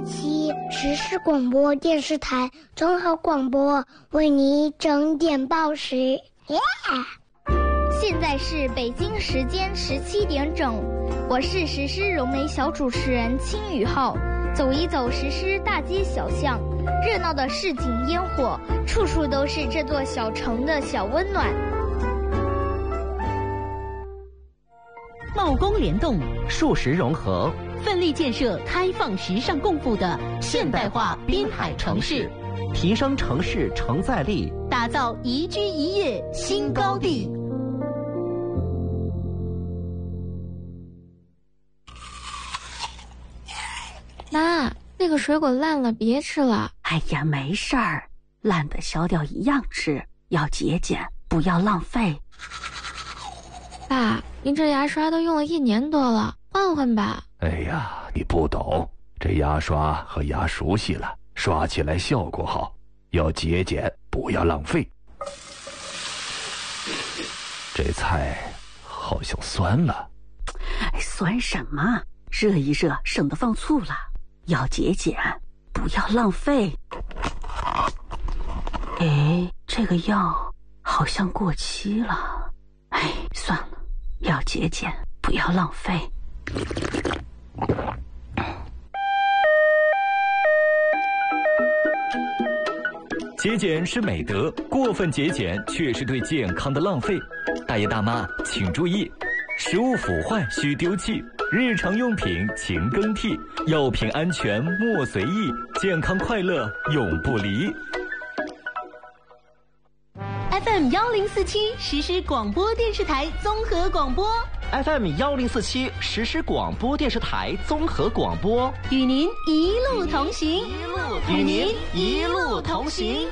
期实时广播电视台综合广播为你整点报时。 现在是北京时间17点整，我是实施融媒小主持人青雨浩。走一走实施大街小巷，热闹的市井烟火，处处都是这座小城的小温暖。 贸工联动，数实融合，奋力建设开放时尚共富的现代化滨海城市， 提升城市承载力， 打造宜居宜业新高地。 妈，那个水果烂了，别吃了。 哎呀，没事儿，烂的削掉一样吃，要节俭，不要浪费。 爸，您这牙刷都用了1年多了，换换吧。 哎呀，你不懂，这牙刷和牙熟悉了，刷起来效果好，要节俭，不要浪费。这菜好像酸了。 酸什么？热一热，省得放醋了。要节俭，不要浪费。哎，这个药好像过期了。哎，算了，要节俭，不要浪费。 节俭是美德，过分节俭却是对健康的浪费。大爷大妈请注意，食物腐坏需丢弃，日常用品勤更替，药品安全莫随意，健康快乐永不离。 FM 1047实施广播电视台综合广播。 FM 1047实施广播电视台综合广播， 与您一路同行， 与您一路同行。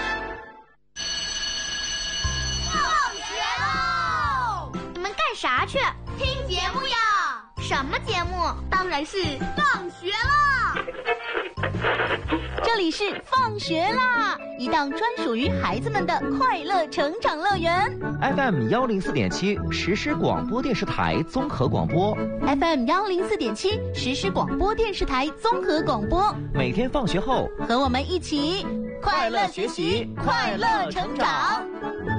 放学喽！你们干啥去？听节目呀！什么节目？当然是放学啦！ 这里是放学啦，一档专属于孩子们的快乐成长乐园。 FM 104.7实施广播电视台综合广播。 FM 104.7实施广播电视台综合广播。 每天放学后， 和我们一起快乐学习，快乐成长。